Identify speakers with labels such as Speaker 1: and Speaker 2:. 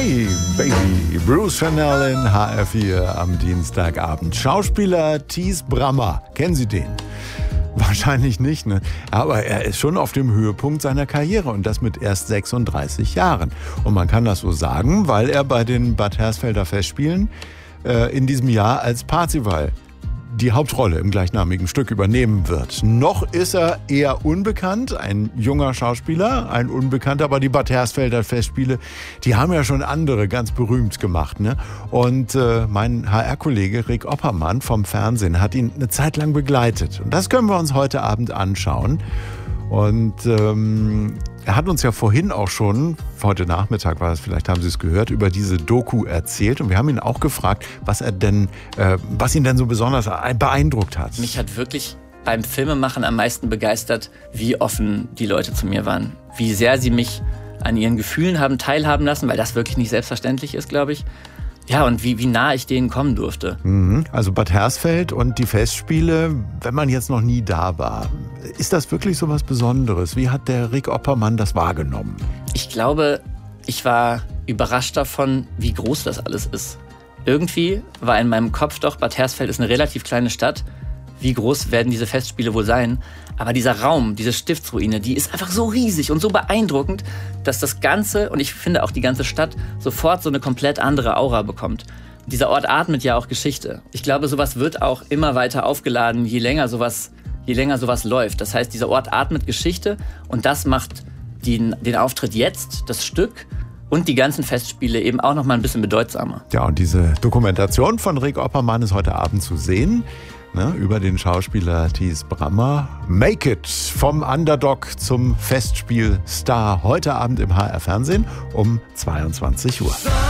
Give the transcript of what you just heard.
Speaker 1: Hey Baby, Bruce Chanel in HR4 am Dienstagabend. Schauspieler Thies Brammer, kennen Sie den? Wahrscheinlich nicht, ne? Aber er ist schon auf dem Höhepunkt seiner Karriere und das mit erst 36 Jahren. Und man kann das so sagen, weil er bei den Bad Hersfelder Festspielen in diesem Jahr als Parzival die Hauptrolle im gleichnamigen Stück übernehmen wird. Noch ist er eher unbekannt, ein junger Schauspieler, ein Unbekannter, aber die Bad Hersfelder Festspiele, die haben ja schon andere ganz berühmt gemacht, ne? Und mein HR-Kollege Rick Oppermann vom Fernsehen hat ihn eine Zeit lang begleitet. Und das können wir uns heute Abend anschauen. Und er hat uns ja vorhin auch schon, heute Nachmittag war es, vielleicht haben Sie es gehört, über diese Doku erzählt. Und wir haben ihn auch gefragt, was ihn denn so besonders beeindruckt hat.
Speaker 2: Mich hat wirklich beim Filmemachen am meisten begeistert, wie offen die Leute zu mir waren. Wie sehr sie mich an ihren Gefühlen haben teilhaben lassen, weil das wirklich nicht selbstverständlich ist, glaube ich. Ja, und wie nah ich denen kommen durfte.
Speaker 1: Also Bad Hersfeld und die Festspiele, wenn man jetzt noch nie da war, ist das wirklich so was Besonderes? Wie hat der Rick Oppermann das wahrgenommen?
Speaker 2: Ich glaube, ich war überrascht davon, wie groß das alles ist. Irgendwie war in meinem Kopf doch, Bad Hersfeld ist eine relativ kleine Stadt. Wie groß werden diese Festspiele wohl sein? Aber dieser Raum, diese Stiftsruine, die ist einfach so riesig und so beeindruckend, dass das Ganze, und ich finde auch die ganze Stadt, sofort so eine komplett andere Aura bekommt. Und dieser Ort atmet ja auch Geschichte. Ich glaube, sowas wird auch immer weiter aufgeladen, je länger sowas läuft. Das heißt, dieser Ort atmet Geschichte und das macht den Auftritt jetzt, das Stück und die ganzen Festspiele eben auch noch mal ein bisschen bedeutsamer.
Speaker 1: Ja, und diese Dokumentation von Rick Oppermann ist heute Abend zu sehen. Über den Schauspieler Thies Brammer. Make it vom Underdog zum Festspielstar heute Abend im HR Fernsehen um 22 Uhr.